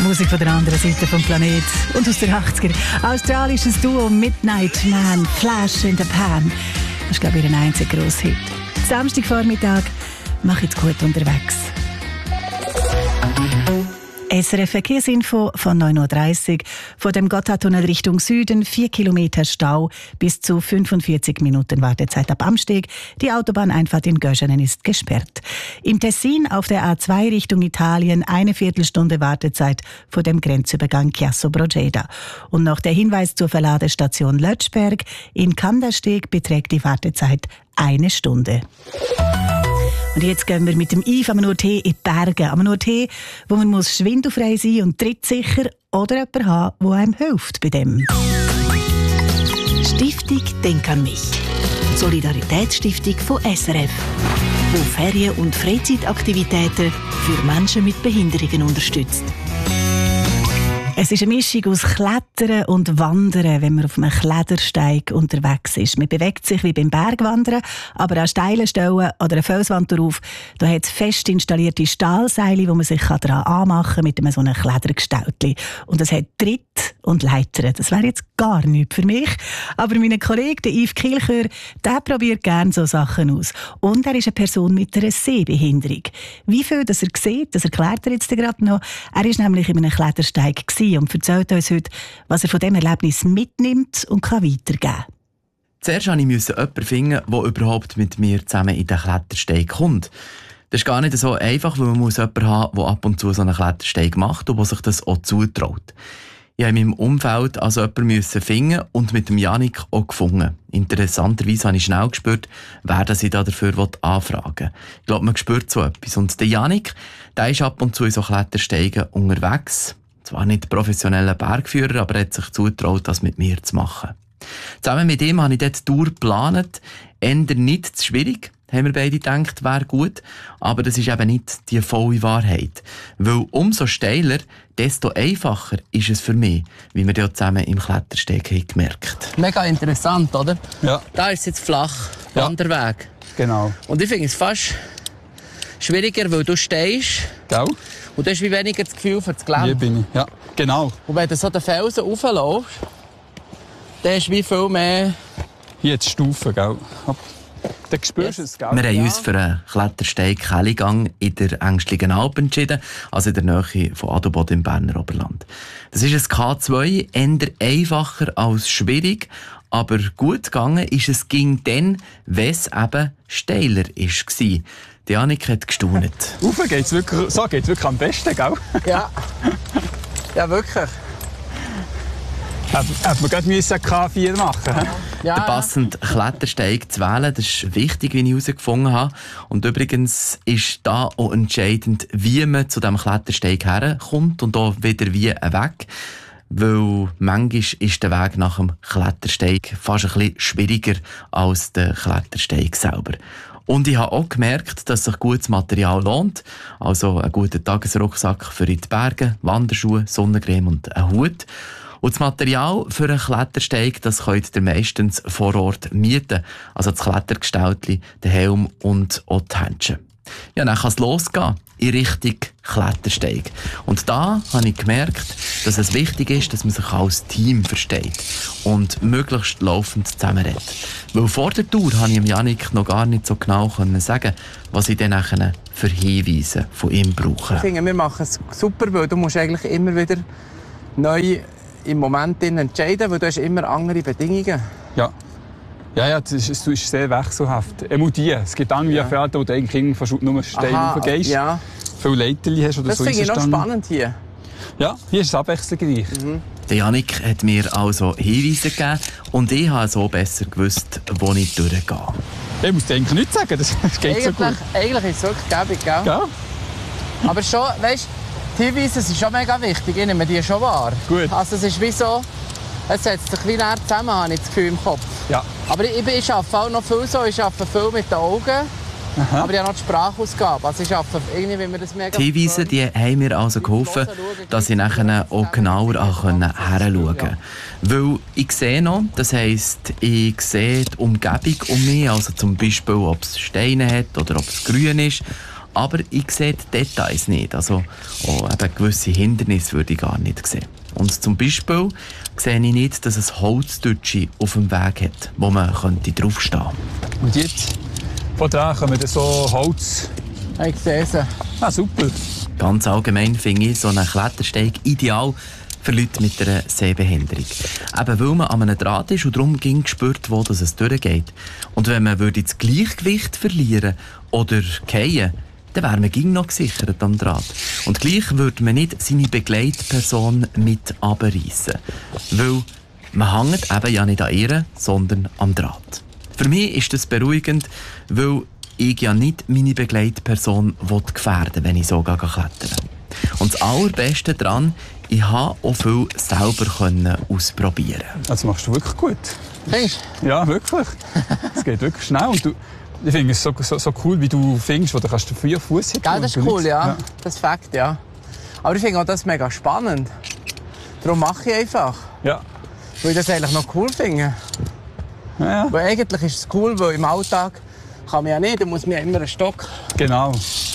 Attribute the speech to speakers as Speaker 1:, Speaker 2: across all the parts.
Speaker 1: Musik von der anderen Seite vom Planet und aus der 80er. Australisches Duo Midnight Man, Flash in the Pan. Das ist, glaube ich, ihr einziger Grosshit. Samstagvormittag, mach jetzt gut unterwegs. SRF Verkehrsinfo von 9.30 Uhr. Von dem Gotthardtunnel Richtung Süden 4 Kilometer Stau, bis zu 45 Minuten Wartezeit ab Amsteg. Die Autobahneinfahrt in Göschenen ist gesperrt. Im Tessin auf der A2 Richtung Italien eine Viertelstunde Wartezeit vor dem Grenzübergang Chiasso-Brogeda. Und noch der Hinweis zur Verladestation Lötschberg. In Kandersteg beträgt die Wartezeit 1 Stunde. Und jetzt gehen wir mit dem Yves am Nordtee in die Berge. Am Nordtee, wo man muss schwindelfrei sein und trittsicher oder jemanden haben, der einem hilft bei dem.
Speaker 2: Stiftung Denk an mich. Solidaritätsstiftung von SRF, die Ferien- und Freizeitaktivitäten für Menschen mit Behinderungen unterstützt.
Speaker 1: Es ist eine Mischung aus Klettern und Wandern, wenn man auf einem Klettersteig unterwegs ist. Man bewegt sich wie beim Bergwandern, aber an steilen Stellen oder eine Felswand drauf, da hat es fest installierte Stahlseile, wo man sich daran anmachen kann mit einem so einem Klettergestaltli. Und es hat Tritt und Leitern. Das wäre jetzt gar nichts für mich. Aber mein Kollege, der Yves Kilchör, der probiert gerne so Sachen aus. Und er ist eine Person mit einer Sehbehinderung. Wie viel dass er sieht, das erklärt er jetzt gerade noch. Er war nämlich in einem Klettersteig und erzählt uns heute, was er von diesem Erlebnis mitnimmt und weitergeben kann.
Speaker 3: Zuerst musste ich jemanden finden, der überhaupt mit mir zusammen in den Klettersteig kommt. Das ist gar nicht so einfach, weil man jemanden haben muss, der ab und zu so einen Klettersteig macht und der sich das auch zutraut. Ich musste in meinem Umfeld also jemanden finden und mit dem Janik auch gefunden. Interessanterweise habe ich schnell gespürt, wer das ich dafür anfragen will. Ich glaube, man spürt so etwas. Und der Janik, der ist ab und zu in so Klettersteigen unterwegs. Zwar nicht professioneller Bergführer, aber er hat sich zugetraut, das mit mir zu machen. Zusammen mit ihm habe ich dort die Tour geplant. Eher nicht zu schwierig, haben wir beide gedacht, wäre gut. Aber das ist eben nicht die volle Wahrheit. Weil umso steiler, desto einfacher ist es für mich, wie wir dort zusammen im Klettersteig haben gemerkt.
Speaker 4: Mega interessant, oder?
Speaker 5: Ja.
Speaker 4: Da ist es jetzt flach, Wanderweg.
Speaker 5: Genau.
Speaker 4: Und ich finde es fast schwieriger, weil du stehst.
Speaker 5: Gell?
Speaker 4: Und du hast wie weniger das Gefühl für das Gelände.
Speaker 5: Hier bin ich, ja. Genau.
Speaker 4: Und wenn du so den Felsen raufläufst, dann hast du wie viel mehr...
Speaker 5: Hier die Stufen, gell? Dann spürst du es, gell?
Speaker 3: Wir haben uns für einen Klettersteig-Kellygang in der Ängstlichen Alp entschieden, also in der Nähe von Adelboden im Berner Oberland. Das ist ein K2, eher einfacher als schwierig, aber gut gegangen ist es ging dann, wenn es eben steiler war. Die Janik hat gestaunt.
Speaker 5: Rauf geht's wirklich, so geht's wirklich am besten, gell?
Speaker 4: Ja. Ja, wirklich.
Speaker 5: Hätte man gerade K4 machen müssen.
Speaker 4: Ja.
Speaker 3: Den passenden Klettersteig zu wählen, das ist wichtig, wie ich herausgefunden habe. Und übrigens ist da auch entscheidend, wie man zu diesem Klettersteig herkommt und auch wieder wie weg. Weil manchmal ist der Weg nach dem Klettersteig fast ein bisschen schwieriger als der Klettersteig selber. Und ich habe auch gemerkt, dass sich gutes Material lohnt. Also ein guter Tagesrucksack für in die Berge, Wanderschuhe, Sonnencreme und ein Hut. Und das Material für einen Klettersteig, das könnt ihr meistens vor Ort mieten. Also das Klettergestaltli, den Helm und auch die Händchen. Ja, dann kann es losgehen in Richtung Klettersteig. Und da habe ich gemerkt, dass es wichtig ist, dass man sich als Team versteht und möglichst laufend zusammenredet. Weil vor der Tour konnte ich Janik noch gar nicht so genau sagen, was ich dann nachher für Hinweise von ihm brauche.
Speaker 4: Ich finde, wir machen es super, weil du musst eigentlich immer wieder neu im Moment entscheiden, weil du hast immer andere Bedingungen.
Speaker 5: Ja. Ja, es ist sehr wechselhaft. Es gibt dann wie Pferde, wo du eigentlich fast nur steil raufgehst. Ja. Viele Leiterli hast oder
Speaker 4: das
Speaker 5: so.
Speaker 4: Das finde ich noch spannend hier.
Speaker 5: Ja, hier ist es abwechslungsreich.
Speaker 3: Der Janik hat mir also Hinweise gegeben und ich habe so besser gewusst, wo ich durchgehe.
Speaker 5: Ich muss dir eigentlich nichts sagen, das geht so gut.
Speaker 4: Eigentlich ist es wirklich gäbig, gell?
Speaker 5: Ja.
Speaker 4: Aber schon, weißt du, die Hinweise sind schon mega wichtig, ich nehme die schon wahr.
Speaker 5: Gut.
Speaker 4: Also es ist wie so, es setzt sich wie näher zusammen, habe ich das Gefühl im Kopf.
Speaker 5: Ja.
Speaker 4: Aber ich arbeite auch noch viel so, ich arbeite viel mit den Augen. Aha. Aber ich habe noch die Sprachausgabe. Also ich arbeite irgendwie, wenn wir das mega...
Speaker 3: Die Hinweise die haben mir also geholfen, dass ich nachher auch genauer hinschauen konnte. Weil ich sehe noch, das heisst, ich sehe die Umgebung um mich, also zum Beispiel, ob es Steine hat oder ob es grün ist. aber ich sehe die Details nicht. Also auch eben gewisse Hindernisse würde ich gar nicht sehen. Und zum Beispiel sehe ich nicht, dass es Holzdütsche auf dem Weg hat, wo man draufstehen könnte.
Speaker 5: Und jetzt von da kommen so Holz.
Speaker 4: Ich sehe sie.
Speaker 5: Ah, super.
Speaker 3: Ganz allgemein finde ich so einen Klettersteig ideal für Leute mit einer Sehbehinderung. Eben weil man an einem Draht ist und darum ging gespürt, wo es durchgeht. Und wenn man das Gleichgewicht verlieren oder fallen, dann wäre man noch gesichert am Draht. Und gleich würde man nicht seine Begleitperson mit runterreissen. Weil man hängt eben ja nicht an ihr, sondern am Draht. Für mich ist das beruhigend, weil ich ja nicht meine Begleitperson gefährden will, wenn ich so klettern. Und das Allerbeste daran, ich konnte auch viel selber ausprobieren.
Speaker 5: Das machst du wirklich gut.
Speaker 4: Findest
Speaker 5: du? Ja, wirklich. Es geht wirklich schnell. Und ich finde es so cool, wie du findest, wo du den Fuß heben
Speaker 4: kannst. Das ist cool, ja. Das ist Fakt, ja. Aber ich finde auch das mega spannend. Darum mache ich einfach.
Speaker 5: Ja.
Speaker 4: Weil ich das eigentlich noch cool finde.
Speaker 5: Ja.
Speaker 4: Weil eigentlich ist es cool, weil im Alltag kann man ja nicht, da muss man ja immer einen Stock.
Speaker 5: Genau.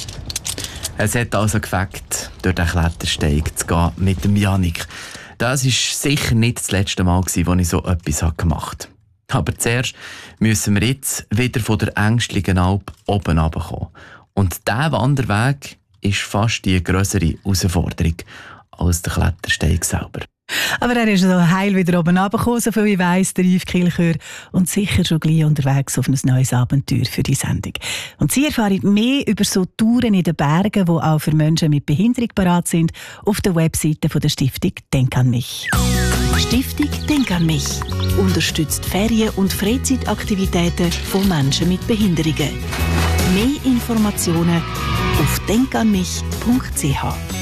Speaker 3: Es hat also gefällt, durch den Klettersteig zu gehen mit dem Jannik. Das war sicher nicht das letzte Mal, als ich so etwas gemacht habe. Aber zuerst müssen wir jetzt wieder von der ängstlichen Alp oben runterkommen. Und dieser Wanderweg ist fast die grössere Herausforderung als der Klettersteig selber.
Speaker 1: Aber er ist so heil wieder oben runtergekommen, so viel ich weiss, der Yves Kilchör, und sicher schon gleich unterwegs auf ein neues Abenteuer für die Sendung. Und Sie erfahren mehr über so Touren in den Bergen, die auch für Menschen mit Behinderung parat sind, auf der Webseite der Stiftung Denk an mich.
Speaker 2: Stiftung Denk an mich unterstützt Ferien- und Freizeitaktivitäten von Menschen mit Behinderungen. Mehr Informationen auf denkanmich.ch.